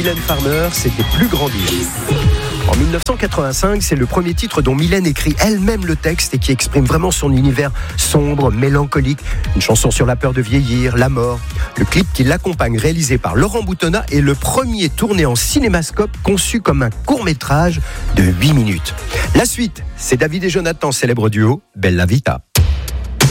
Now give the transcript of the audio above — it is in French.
Mylène Farmer, c'était Plus grandir. En 1985, c'est le premier titre dont Mylène écrit elle-même le texte et qui exprime vraiment son univers sombre, mélancolique. Une chanson sur la peur de vieillir, la mort. Le clip qui l'accompagne, réalisé par Laurent Boutonnat, est le premier tourné en cinémascope conçu comme un court-métrage de 8 minutes. La suite, c'est David et Jonathan, célèbre duo Bella Vita.